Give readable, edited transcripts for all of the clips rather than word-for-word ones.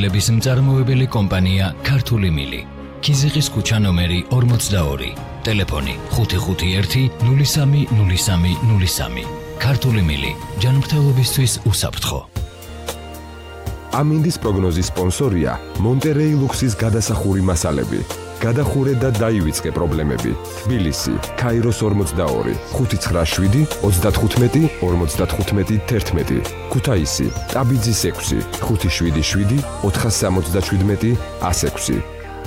ნაწილების მწარმოებელი კომპანია ქართული მილი. ქიზიყის ქუჩა ნომერი 42. ტელეფონი 551 030303. ქართული მილი. ჯანმრთელობისთვის უსაფრთხო. ამინდის პროგნოზის სპონსორია მონტერეი ლუქსის გადასახური მასალები. გადახურე და დაივიწყე პრობლემები. თბილისი, ქაიროს 42, 597 35 55 11. ქუთაისი, ტაბიძის 6, 577 477 106.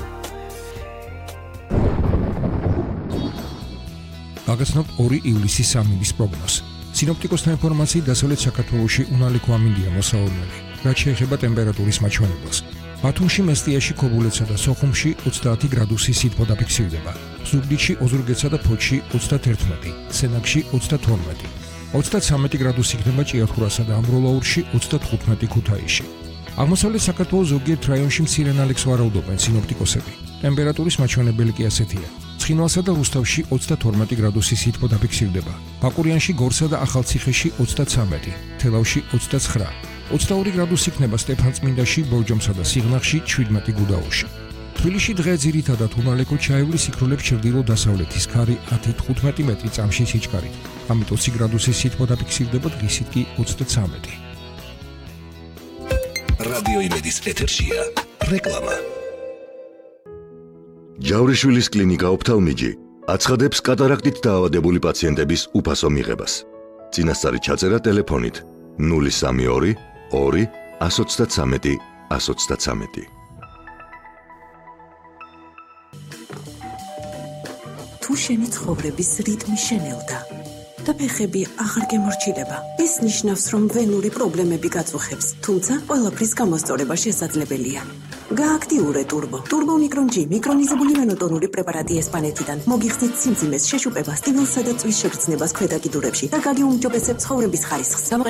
გაგაცნობ 2 ივლისის ამინდის პროგნოზს. სინოპტიკოსთა ინფორმაციით დასავლეთ საქართველოში უნალიქო ამინდია მოსავალნელი. რაც შეეხება ტემპერატურის მაჩვენებელს. ბათუმში, მესტიაში, ქობულეთსა და სოხუმში 30 გრადუსი სითბო დაფიქსირდება. ზუგდიდში, ოზურგეთსა და ფოთში 31, სენაკში 32, 33 გრადუსი იქნება ჭიათურასა და ამბროლაურში, 35 ქუთაისში. აღმოსავლეთ საქართველოს ზოგიერთ რაიონში მცირე ნალექს ვარაუდობენ სინოპტიკოსები. ტემპერატურის მაჩვენებელი კი ასეთია. ცხინვალსა და რუსთავში 32 გრადუსი სითბო დაფიქსირდება. ბაკურიანში, გორსა და ახალციხეში 33, თელავში 29. 22 გრადუსი იქნება სტეფანწმინდაში, ბორჯომსა და სიღნაღში, 17 გუდაუთში. თბილისში დღე ძირითადად უნალექო ჩაივლის იქრულებს ჩრდილო-დასავლეთის ქარი 10-15 მეტრი წამში სიჩქარით. ამით 20 გრადუსი სითბო დაფიქსირდება, დღისით კი 33. რადიო იმედის ეთერშია რეკლამა. ჯავრიშვილის კლინიკა ოფთალმიჯი აცხადებს კატარაქტით დაავადებული პაციენტების უფასო მიღებას. წინასწარი ჩაწერა ტელეფონით 032 2 133 133. თუ შენი ცხოვრების რიტმი შენელდა და ფეხები აღარ გემორჩილება, ეს ნიშნავს, რომ ვენური პრობლემები გაწუხებს, თუმცა ყველაფრის გამოსწორება შესაძლებელია. გააქტიურე ტურბო მიკრონჯი მიკრონიზებული მენოტონური პრეპარატი ესპანეთიდან მოგიხსნით სიმძიმეს, შეშუპებას, ტკივილსა და წვის შეგრძნებას ქვედა კიდურებში და გაგიუმჯობესებთ ცხოვრების ხარისხს.